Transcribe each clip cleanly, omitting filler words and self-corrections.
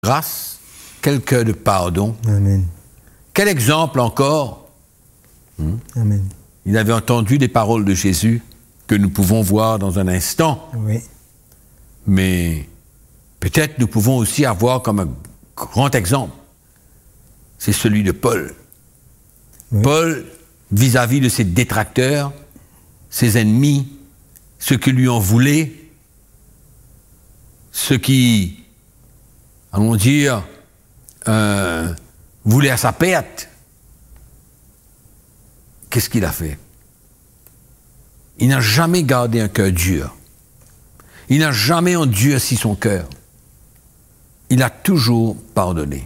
grâce, quel cœur de pardon. Amen. Quel exemple encore. Amen. Il avait entendu des paroles de Jésus que nous pouvons voir dans un instant. Oui. Mais peut-être nous pouvons aussi avoir comme un grand exemple. C'est celui de Paul. Oui. Paul, vis-à-vis de ses détracteurs, ses ennemis, ceux qui lui en voulaient, ceux qui, allons dire, voulaient à sa perte, qu'est-ce qu'il a fait? Il n'a jamais gardé un cœur dur. Il n'a jamais endurci son cœur. Il a toujours pardonné.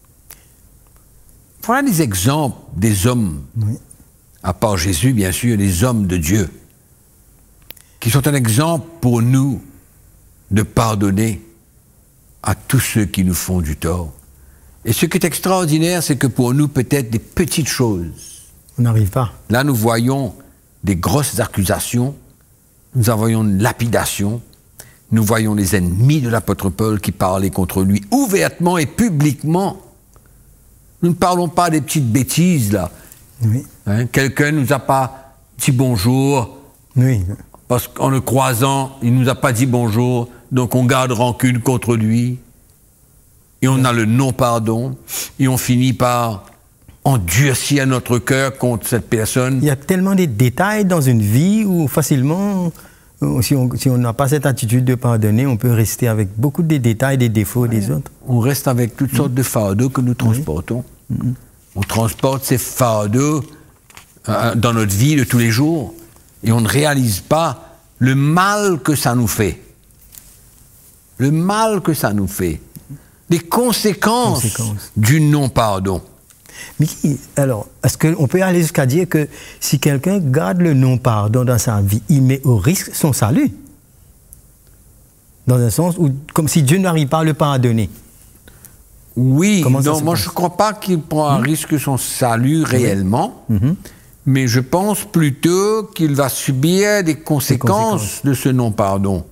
Voilà des exemples des hommes, Oui. à part Jésus, bien sûr, des hommes de Dieu, qui sont un exemple pour nous de pardonner à tous ceux qui nous font du tort. Et ce qui est extraordinaire, c'est que pour nous, peut-être des petites choses. On n'arrive pas. Là, nous voyons des grosses accusations, nous voyons une lapidation, nous voyons les ennemis de l'apôtre Paul qui parlaient contre lui ouvertement et publiquement. Nous ne parlons pas des petites bêtises, là. Oui. Hein, quelqu'un ne nous a pas dit bonjour, Oui. parce qu'en le croisant, il ne nous a pas dit bonjour, donc on garde rancune contre lui, et on a le non-pardon, et on finit par endurcir notre cœur contre cette personne. Il y a tellement de détails dans une vie où facilement, si on n'a pas cette attitude de pardonner, on peut rester avec beaucoup de détails, des défauts des autres. On reste avec toutes sortes de fardeaux que nous transportons. On transporte ces fardeaux dans notre vie de tous les jours, et on ne réalise pas le mal que ça nous fait. Le mal que ça nous fait. Les conséquences. Du non-pardon. Mais alors, est-ce qu'on peut aller jusqu'à dire que si quelqu'un garde le non-pardon dans sa vie, il met au risque son salut? Dans un sens où, comme si Dieu n'arrive pas à le pardonner. Oui, Comment ça non, se moi passe? je ne crois pas qu'il prend un risque son salut réellement, mais je pense plutôt qu'il va subir des conséquences de ce non-pardon.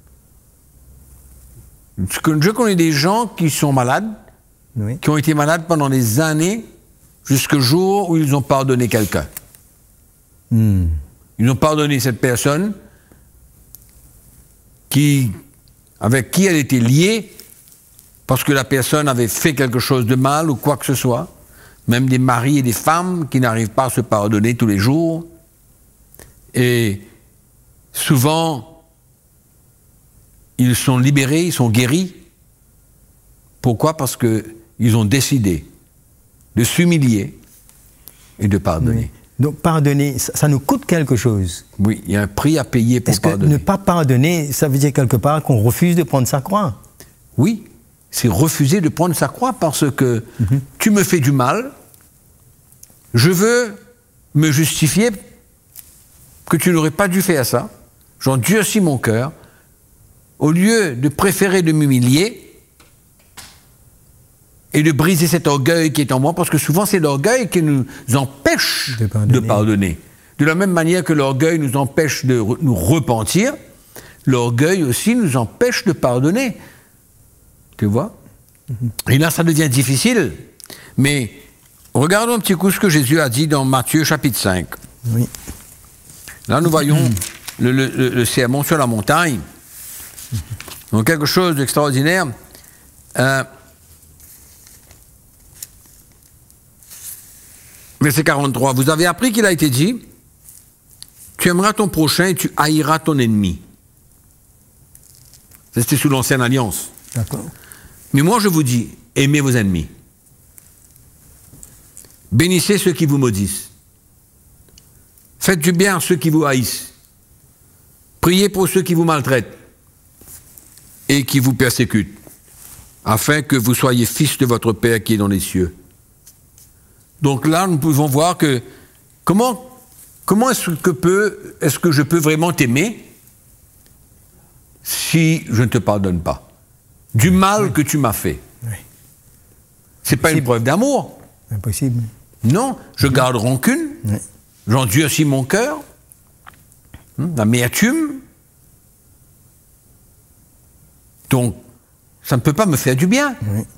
Je connais des gens qui sont malades, Oui. qui ont été malades pendant des années, jusqu'au jour où ils ont pardonné quelqu'un. Ils ont pardonné cette personne avec qui elle était liée, parce que la personne avait fait quelque chose de mal ou quoi que ce soit. Même des maris et des femmes qui n'arrivent pas à se pardonner tous les jours. Et souvent, ils sont libérés, ils sont guéris. Pourquoi? Parce qu'ils ont décidé de s'humilier et de pardonner. Oui. Donc pardonner, ça nous coûte quelque chose. Oui, il y a un prix à payer pour Est-ce que pardonner. ne pas pardonner, ça veut dire quelque part qu'on refuse de prendre sa croix? Oui, c'est refuser de prendre sa croix parce que tu me fais du mal, je veux me justifier que tu n'aurais pas dû faire ça, j'endurcis mon cœur, au lieu de préférer de m'humilier et de briser cet orgueil qui est en moi, parce que souvent c'est l'orgueil qui nous empêche de pardonner. De la même manière que l'orgueil nous empêche de nous repentir, l'orgueil aussi nous empêche de pardonner. Tu vois? Et là, ça devient difficile. Mais regardons un petit coup ce que Jésus a dit dans Matthieu chapitre 5. Oui. Là, nous voyons le sermon sur la montagne. Donc, quelque chose d'extraordinaire. Verset 43. Vous avez appris qu'il a été dit, tu aimeras ton prochain et tu haïras ton ennemi. Ça, c'était sous l'ancienne alliance. D'accord. Mais moi, je vous dis, aimez vos ennemis. Bénissez ceux qui vous maudissent. Faites du bien à ceux qui vous haïssent. Priez pour ceux qui vous maltraitent et qui vous persécutent, afin que vous soyez fils de votre Père qui est dans les cieux. Donc là, nous pouvons voir que comment est-ce que je peux vraiment t'aimer si je ne te pardonne pas du mal que tu m'as fait? Oui. C'est pas une preuve d'amour. Impossible. Non, je garde rancune, j'endurcis mon cœur, l'amertume. Donc, Ça ne peut pas me faire du bien. Oui.